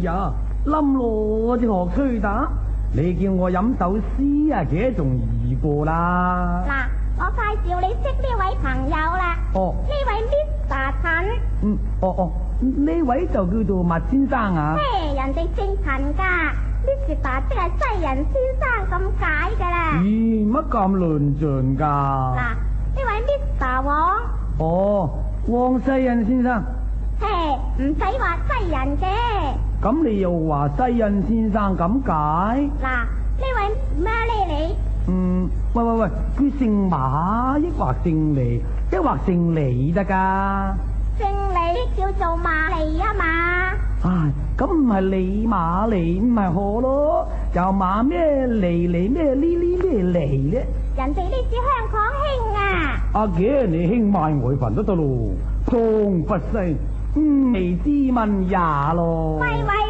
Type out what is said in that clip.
呀，冧羅只學吹打，你叫我飲首詩啊，其實仲易過啦。 嗱，我介紹你識呢位朋友啦。 哦， 呢位 Mr. 陳。 呢位就叫做麥先生啊。 嘿，人哋姓陳噶 ，Mr. 即係西人先生咁解噶啦。 咦，乜咁論盡噶？ 嗱，呢位 Mr. 黃。 哦，黃西人先生。 嘿，唔使話西人嘅。 咁你又話西人先生咁解？ 嗱，呢位咩呢你？ 喂，佢姓馬，抑或姓李，抑或姓李得噶？ 姓李叫做馬利啊嘛。 唉，咁唔係李馬利，唔係可咯？又馬咩利咩呢咩利咧？ 人哋呢支香港興啊！ 阿姐，你興賣外份都得咯，仲不細，未知問也咯。 喂。